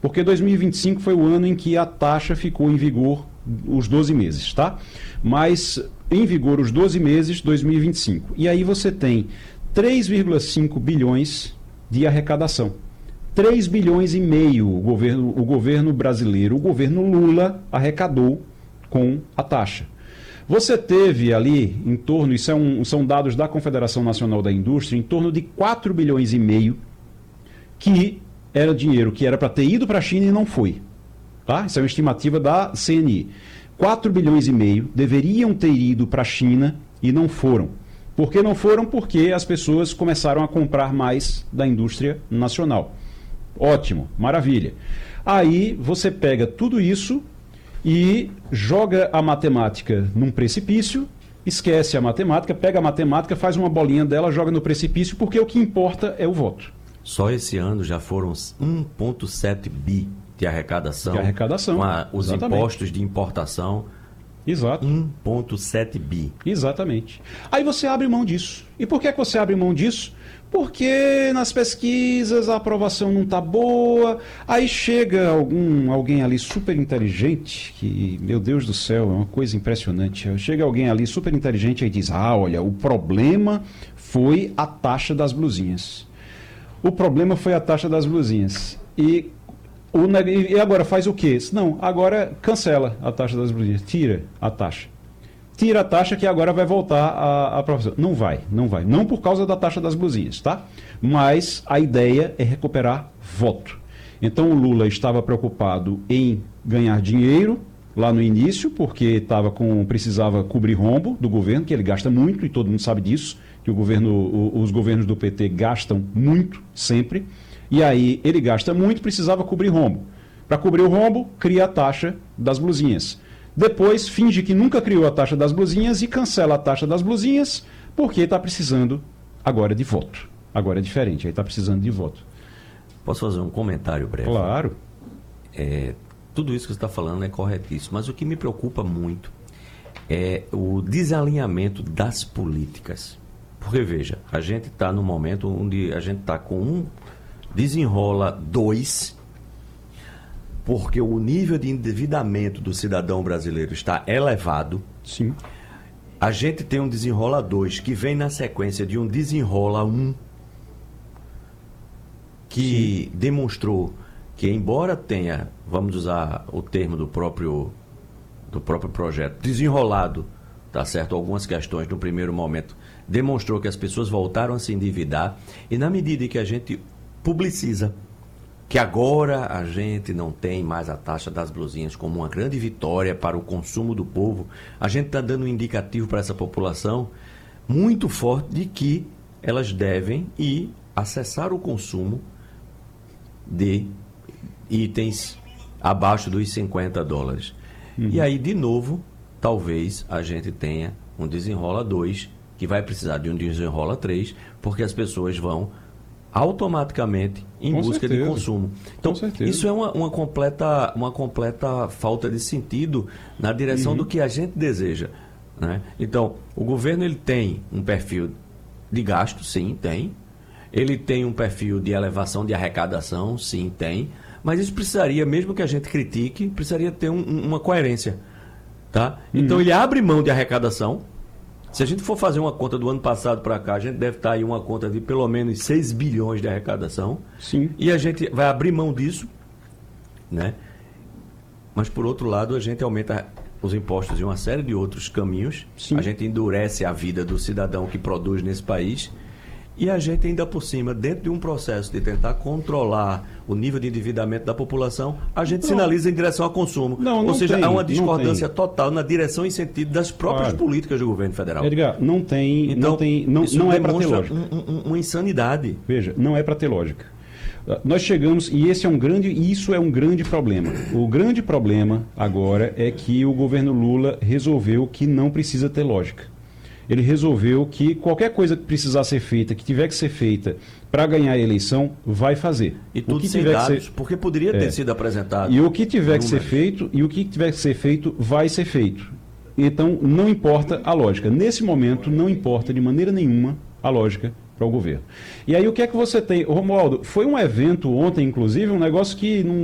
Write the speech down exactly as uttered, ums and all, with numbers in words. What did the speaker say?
Porque dois mil e vinte e cinco foi o ano em que a taxa ficou em vigor os doze meses, tá? Mas em vigor os doze meses, dois mil e vinte e cinco. E aí você tem três vírgula cinco bilhões de arrecadação. três bilhões e meio o governo, o governo brasileiro, o governo Lula arrecadou com a taxa. Você teve ali em torno, isso é um, são dados da Confederação Nacional da Indústria, em torno de quatro bilhões e meio que era dinheiro que era para ter ido para a China e não foi. Tá? Isso é uma estimativa da C N I. quatro bilhões e meio deveriam ter ido para a China e não foram. Por que não foram? Porque as pessoas começaram a comprar mais da indústria nacional. Ótimo, maravilha. Aí você pega tudo isso e joga a matemática num precipício, esquece a matemática, pega a matemática, faz uma bolinha dela, joga no precipício, porque o que importa é o voto. Só esse ano já foram um vírgula sete bi de arrecadação. De arrecadação. Com a, os exatamente. Impostos de importação. Exato. um vírgula sete bi. Exatamente. Aí você abre mão disso. E por que, que você abre mão disso? Porque nas pesquisas a aprovação não está boa, aí chega algum, alguém ali super inteligente, que, meu Deus do céu, é uma coisa impressionante, chega alguém ali super inteligente e diz, ah, olha, o problema foi a taxa das blusinhas. O problema foi a taxa das blusinhas. E, o, e agora faz o quê? Não, agora cancela a taxa das blusinhas, tira a taxa. Tira a taxa que agora vai voltar a aprovação. Não vai, não vai. Não por causa da taxa das blusinhas, tá? Mas a ideia é recuperar voto. Então o Lula estava preocupado em ganhar dinheiro lá no início, porque tava com, precisava cobrir rombo do governo, que ele gasta muito, e todo mundo sabe disso, que o governo, o, os governos do P T gastam muito, sempre. E aí ele gasta muito, precisava cobrir rombo. Para cobrir o rombo, cria a taxa das blusinhas. Depois, finge que nunca criou a taxa das blusinhas e cancela a taxa das blusinhas porque está precisando agora de voto. Agora é diferente, aí está precisando de voto. Posso fazer um comentário breve? Claro. É, tudo isso que você está falando é corretíssimo, mas o que me preocupa muito é o desalinhamento das políticas. Porque, veja, a gente está num momento onde a gente está com um desenrola dois... porque o nível de endividamento do cidadão brasileiro está elevado. Sim. A gente tem um desenrola dois que vem na sequência de um desenrola um que Sim. demonstrou que, embora tenha, vamos usar o termo do próprio, do próprio projeto, desenrolado, tá certo, algumas questões no primeiro momento, demonstrou que as pessoas voltaram a se endividar e, na medida em que a gente publiciza que agora a gente não tem mais a taxa das blusinhas como uma grande vitória para o consumo do povo, a gente está dando um indicativo para essa população muito forte de que elas devem ir acessar o consumo de itens abaixo dos cinquenta dólares. Uhum. E aí, de novo, talvez a gente tenha um desenrola dois, que vai precisar de um desenrola três, porque as pessoas vão automaticamente em Com busca certeza. de consumo. Então, isso é uma, uma, completa, uma completa falta de sentido na direção uhum. do que a gente deseja, né? Então, o governo ele tem um perfil de gasto, sim, tem. Ele tem um perfil de elevação de arrecadação, sim, tem. Mas isso precisaria, mesmo que a gente critique, precisaria ter um, uma coerência, tá? Uhum. Então, ele abre mão de arrecadação. Se a gente for fazer uma conta do ano passado para cá, a gente deve estar aí uma conta de pelo menos seis bilhões de arrecadação. Sim. E a gente vai abrir mão disso, né? Mas, por outro lado, a gente aumenta os impostos em uma série de outros caminhos. Sim. A gente endurece a vida do cidadão que produz nesse país. E a gente ainda por cima, dentro de um processo de tentar controlar o nível de endividamento da população, a gente não. sinaliza em direção ao consumo. Não, não Ou seja, tem, há uma discordância total na direção e sentido das próprias claro. políticas do governo federal. Edgar, não tem, então, não tem, não, não é para ter lógica. Um, um, uma insanidade. Veja, não é para ter lógica. Nós chegamos, e esse é um grande, isso é um grande problema. O grande problema agora é que o governo Lula resolveu que não precisa ter lógica. Ele resolveu que qualquer coisa que precisar ser feita, que tiver que ser feita para ganhar a eleição, vai fazer. E tudo o que sem tiver dados, que ser... porque poderia ter é. sido apresentado. E o que tiver números. que ser feito, e o que tiver que ser feito, vai ser feito. Então, não importa a lógica. Nesse momento, não importa de maneira nenhuma a lógica para o governo. E aí, o que é que você tem? Romualdo, foi um evento ontem, inclusive, um negócio que não,